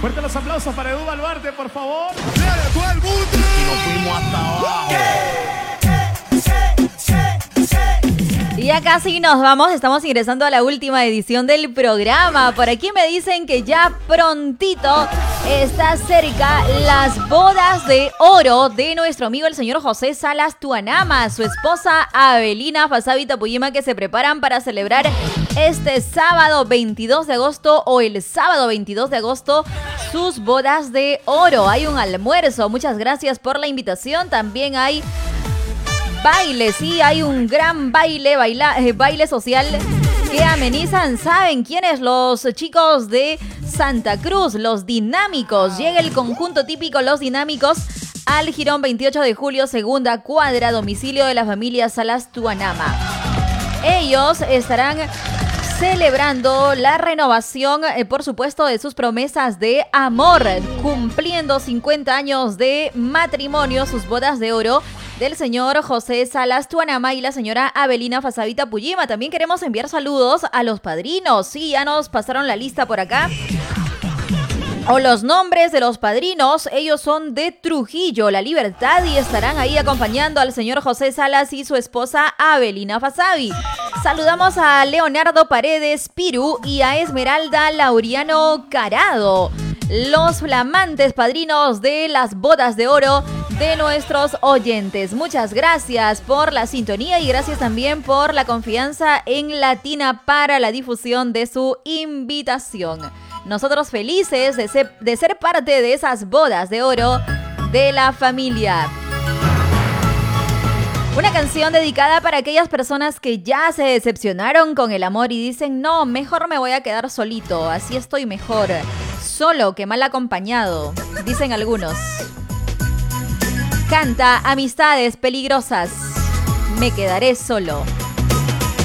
Fuerte los aplausos para Edu Baluarte, por favor. ¡Todo el mundo! Y nos fuimos hasta abajo. Y ya casi nos vamos, estamos ingresando a la última edición del programa. Por aquí me dicen que ya prontito está cerca las bodas de oro de nuestro amigo el señor José Salas Tuanama, su esposa Avelina Fasabi Tapuyima, que se preparan para celebrar este sábado 22 de agosto o el sábado 22 de agosto sus bodas de oro. Hay un almuerzo, muchas gracias por la invitación. También hay baile, sí, hay un gran baile social que amenizan, ¿saben quiénes? Los chicos de Santa Cruz, los Dinámicos. Llega el conjunto típico Los Dinámicos al Jirón 28 de julio, segunda cuadra, domicilio de la familia Salas Tuanama. Ellos estarán celebrando la renovación, por supuesto, de sus promesas de amor, cumpliendo 50 años de matrimonio, sus bodas de oro del señor José Salas Tuanama y la señora Avelina Fasabi Tapuyima. También queremos enviar saludos a los padrinos. Sí, ya nos pasaron la lista por acá. O los nombres de los padrinos. Ellos son de Trujillo, La Libertad, y estarán ahí acompañando al señor José Salas y su esposa Avelina Fasabi. Saludamos a Leonardo Paredes Piru y a Esmeralda Laureano Carado, los flamantes padrinos de las bodas de oro de nuestros oyentes. Muchas gracias por la sintonía y gracias también por la confianza en Latina para la difusión de su invitación. Nosotros felices de ser parte de esas bodas de oro de la familia. Una canción dedicada para aquellas personas que ya se decepcionaron con el amor y dicen, no, mejor me voy a quedar solito, así estoy mejor. Solo que mal acompañado, dicen algunos. Canta Amistades Peligrosas, me quedaré solo.